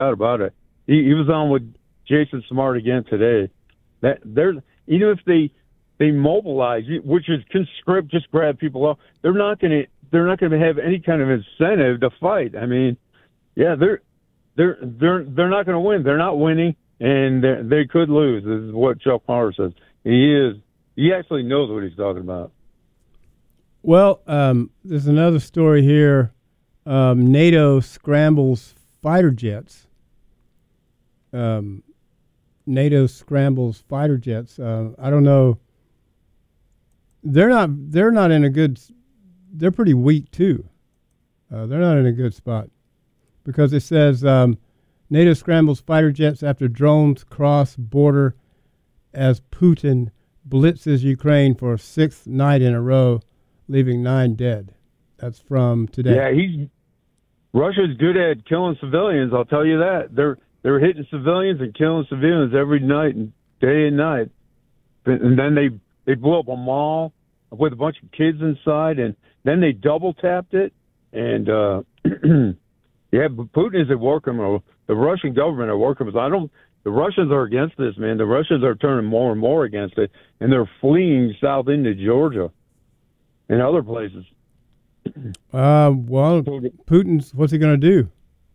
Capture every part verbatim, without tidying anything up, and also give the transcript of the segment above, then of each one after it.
doubt about it. He, he was on with Jason Smart again today. That they're even if they they mobilize, which is conscript, just grab people off. They're not going to they're not going to have any kind of incentive to fight. I mean, yeah, they're they're they're they're not going to win. They're not winning, and they could lose. This is what Chuck Palmer says. He is he actually knows what he's talking about. Well, um, there's another story here. Um, NATO scrambles fighter jets. Um, NATO scrambles fighter jets. Uh, I don't know. They're not. They're not in a good. They're pretty weak too. Uh, they're not in a good spot because it says um, NATO scrambles fighter jets after drones cross border as Putin blitzes Ukraine for a sixth night in a row, leaving nine dead. That's from today. Yeah, he's Russia's good at killing civilians. I'll tell you that. They're they're hitting civilians and killing civilians every night and day and night. And then they they blew up a mall with a bunch of kids inside, and then they double tapped it. And uh, yeah, but Putin is at war criminal. The Russian government are war criminals. I don't. The Russians are against this, man. The Russians are turning more and more against it, and they're fleeing south into Georgia and other places. Uh, well, Putin's, what's he going to do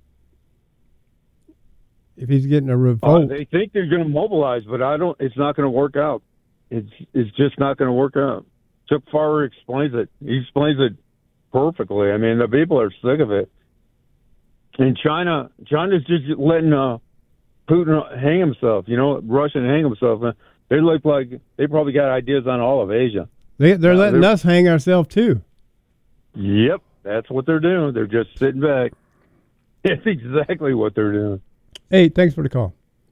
if he's getting a revolt? Uh, they think they're going to mobilize, but I don't. It's not going to work out. It's it's just not going to work out. Chuck Farrer explains it. He explains it perfectly. I mean, the people are sick of it. And China, China's just letting uh, Putin hang himself. You know, Russian hang himself. They look like they probably got ideas on all of Asia. They they're uh, letting they're, us hang ourselves too. Yep, that's what they're doing. They're just sitting back. That's exactly what they're doing. Hey, thanks for the call.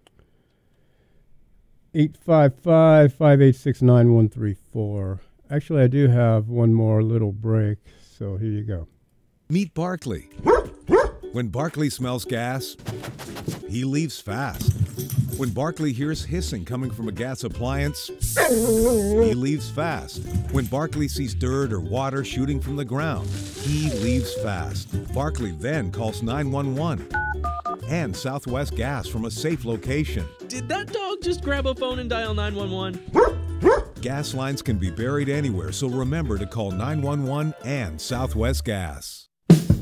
eight five five, five eight six, nine one three four. Actually, I do have one more little break, so here you go. Meet Barkley. When Barkley smells gas, he leaves fast. When Barkley hears hissing coming from a gas appliance, he leaves fast. When Barkley sees dirt or water shooting from the ground, he leaves fast. Barkley then calls nine one one and Southwest Gas from a safe location. Did that dog just grab a phone and dial nine one one? Gas lines can be buried anywhere, so remember to call nine one one and Southwest Gas.